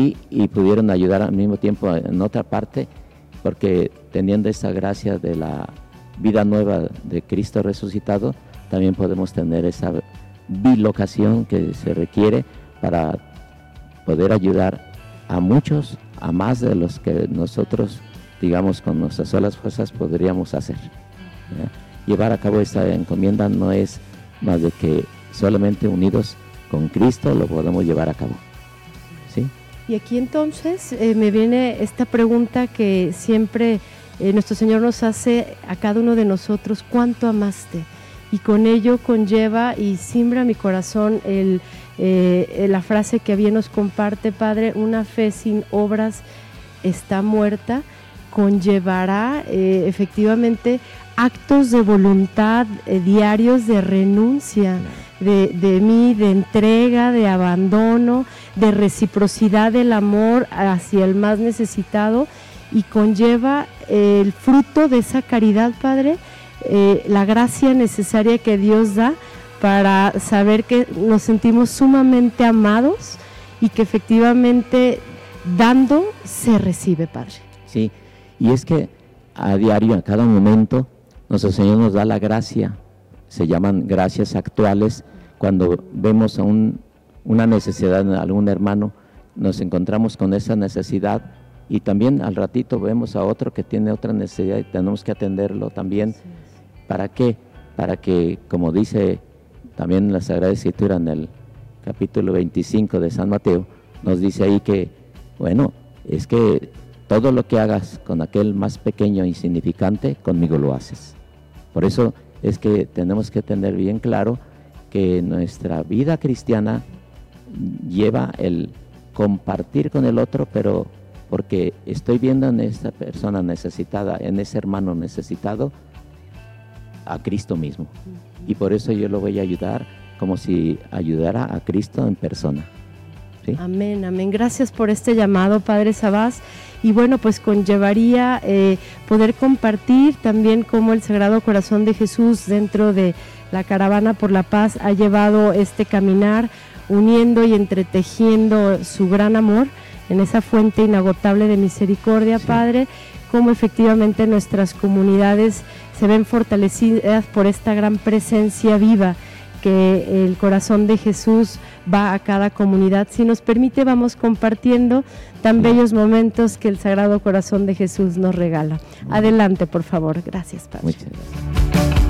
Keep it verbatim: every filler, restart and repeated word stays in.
y, y pudieron ayudar al mismo tiempo en otra parte, porque teniendo esa gracia de la vida nueva de Cristo resucitado, también podemos tener esa bilocación que se requiere para poder ayudar a muchos, a más de los que nosotros, digamos, con nuestras solas fuerzas podríamos hacer. ¿Ya? Llevar a cabo esta encomienda no es más de que solamente unidos con Cristo lo podemos llevar a cabo. ¿Sí? Y aquí entonces eh, me viene esta pregunta que siempre eh, nuestro Señor nos hace a cada uno de nosotros: ¿cuánto amaste? Y con ello conlleva y simbra mi corazón el, eh, la frase que bien nos comparte, Padre: una fe sin obras está muerta. Conllevará eh, efectivamente actos de voluntad eh, diarios de renuncia de, de mí, de entrega, de abandono, de reciprocidad del amor hacia el más necesitado, y conlleva eh, el fruto de esa caridad, Padre, eh, la gracia necesaria que Dios da para saber que nos sentimos sumamente amados y que efectivamente dando se recibe, Padre. Sí, y es que a diario, a cada momento, nuestro Señor nos da la gracia, se llaman gracias actuales. Cuando vemos a un, una necesidad en algún hermano, nos encontramos con esa necesidad, y también al ratito vemos a otro que tiene otra necesidad y tenemos que atenderlo también. Sí. ¿Para qué? Para que, como dice también la Sagrada Escritura en el capítulo veinticinco de San Mateo, nos dice ahí que, bueno, es que todo lo que hagas con aquel más pequeño e insignificante, conmigo lo haces. Por eso es que tenemos que tener bien claro que nuestra vida cristiana lleva el compartir con el otro, pero porque estoy viendo en esta persona necesitada, en ese hermano necesitado, a Cristo mismo. Y por eso yo lo voy a ayudar como si ayudara a Cristo en persona. ¿Sí? Amén, amén. Gracias por este llamado, Padre Sabás. Y bueno, pues conllevaría eh, poder compartir también cómo el Sagrado Corazón de Jesús dentro de la Caravana por la Paz ha llevado este caminar, uniendo y entretejiendo su gran amor en esa fuente inagotable de misericordia, sí. Padre, cómo efectivamente nuestras comunidades se ven fortalecidas por esta gran presencia viva que el corazón de Jesús va a cada comunidad. Si nos permite, vamos compartiendo tan bellos momentos que el Sagrado Corazón de Jesús nos regala. Adelante, por favor. Gracias, Padre. Muchas gracias.